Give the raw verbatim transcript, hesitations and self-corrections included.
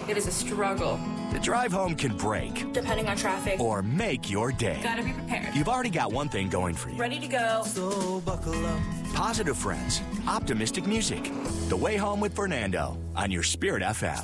It is a struggle. The drive home can break Depending on traffic. or make your day. Gotta be prepared. You've already got one thing going for you. Ready to go. So buckle up. Positive friends, optimistic music. The Way Home with Fernando on your Spirit F M.